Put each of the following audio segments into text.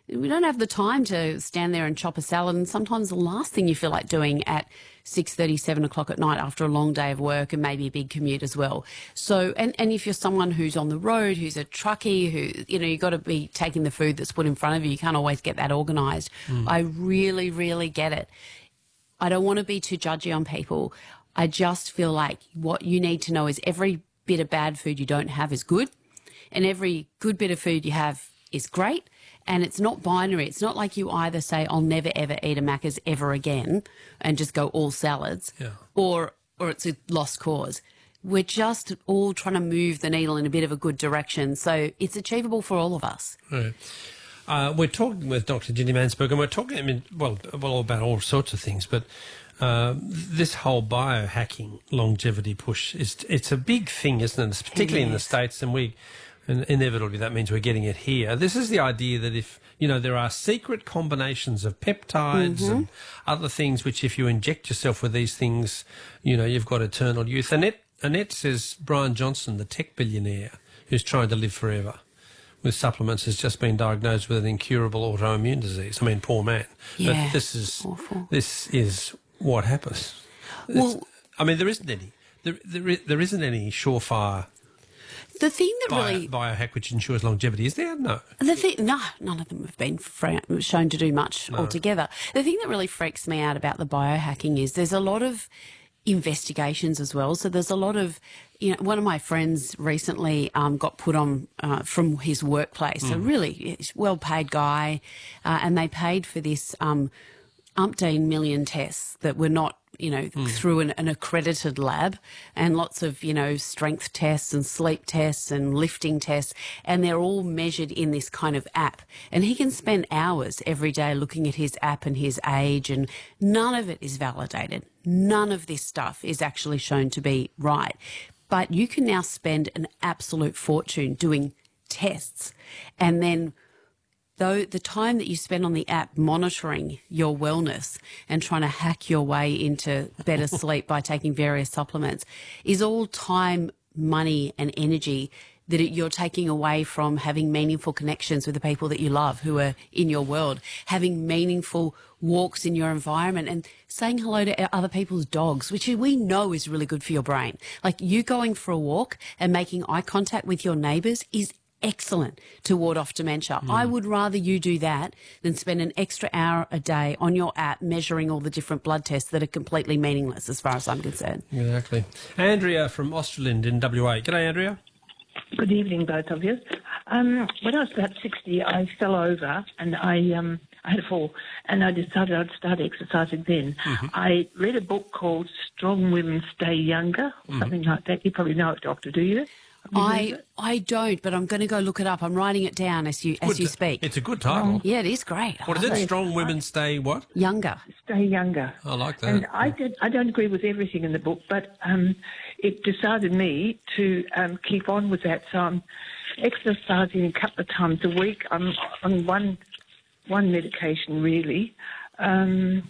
we don't have the time to stand there and chop a salad, and sometimes the last thing you feel like doing at 6:30, 7 o'clock at night after a long day of work and maybe a big commute as well. So, and if you're someone who's on the road, who's a truckie, who, you've got to be taking the food that's put in front of you. You can't always get that organised. I really, really get it. I don't want to be too judgy on people. I just feel like what you need to know is every bit of bad food you don't have is good, and every good bit of food you have is great. And it's not binary. It's not like you either say, I'll never, ever eat a Macca's ever again and just go all salads, or it's a lost cause. We're just all trying to move the needle in a bit of a good direction. So it's achievable for all of us. Right. We're talking with Dr. Ginny Mansberg, and we're talking, about all sorts of things, but this whole biohacking longevity push, it's a big thing, isn't it? Particularly in the States, and inevitably that means we're getting it here. This is the idea that if, there are secret combinations of peptides and other things which if you inject yourself with these things, you've got eternal youth. Annette says Brian Johnson, the tech billionaire who's trying to live forever with supplements, has just been diagnosed with an incurable autoimmune disease. I mean, poor man. Yeah, but this is awful. This is what happens. Well, there isn't any. There isn't any surefire the thing that really biohack which ensures longevity, is there? No. No, none of them have been shown to do much altogether. The thing that really freaks me out about the biohacking is there's a lot of investigations as well. So there's a lot of, one of my friends recently got put on from his workplace, a really well-paid guy, and they paid for this umpteen million tests that were not, through an accredited lab, and lots of, strength tests and sleep tests and lifting tests, and they're all measured in this kind of app. And he can spend hours every day looking at his app and his age, and none of it is validated. None of this stuff is actually shown to be right. But you can now spend an absolute fortune doing tests, and then though the time that you spend on the app monitoring your wellness and trying to hack your way into better sleep by taking various supplements is all time, money and energy that you're taking away from having meaningful connections with the people that you love who are in your world, having meaningful walks in your environment and saying hello to other people's dogs, which we know is really good for your brain. Like you going for a walk and making eye contact with your neighbours is excellent to ward off dementia. I would rather you do that than spend an extra hour a day on your app measuring all the different blood tests that are completely meaningless as far as I'm concerned. Exactly. Andrea from Australind in WA. G'day, Andrea. Good evening, both of you. When I was about 60, I fell over and I had a fall, and I decided I'd start exercising then. I read a book called Strong Women Stay Younger, or something like that. You probably know it, Doctor, do you? I don't, but I'm going to go look it up. I'm writing it down as you speak. It's a good title. Yeah, it is great. What is it? Strong Women Stay what? Younger. Stay younger. I like that. And I don't agree with everything in the book, but it decided me to keep on with that. So I'm exercising a couple of times a week. I'm on one medication, really. I've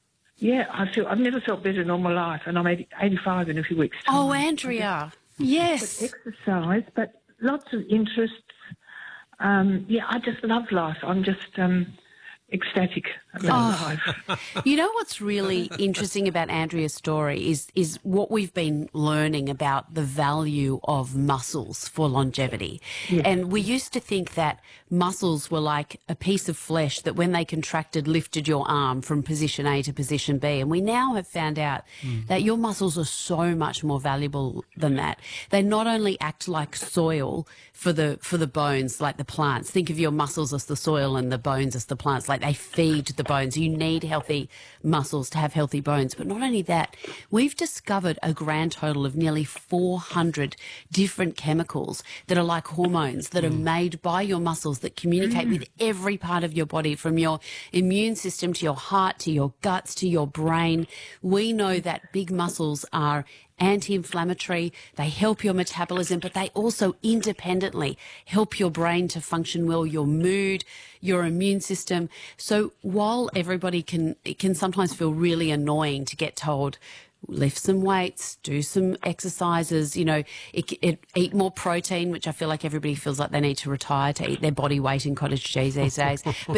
never felt better in all my life, and I'm 85 in a few weeks' time. Oh, Andrea. Yes. But exercise, but lots of interests. I just love life. I'm just ecstatic about life. You know what's really interesting about Andrea's story is what we've been learning about the value of muscles for longevity. Yes. And we used to think that muscles were like a piece of flesh that when they contracted lifted your arm from position A to position B. And we now have found out that your muscles are so much more valuable than that. They not only act like soil for the bones, like the plants. Think of your muscles as the soil and the bones as the plants. Like they feed the bones. You need healthy muscles to have healthy bones. But not only that, we've discovered a grand total of nearly 400 different chemicals that are like hormones that are made by your muscles that communicate with every part of your body, from your immune system to your heart to your guts to your brain. We know that big muscles are anti-inflammatory, they help your metabolism, but they also independently help your brain to function well, your mood, your immune system. So while everybody it can sometimes feel really annoying to get told, lift some weights, do some exercises, eat more protein, which I feel like everybody feels like they need to retire to eat their body weight in cottage cheese these days. But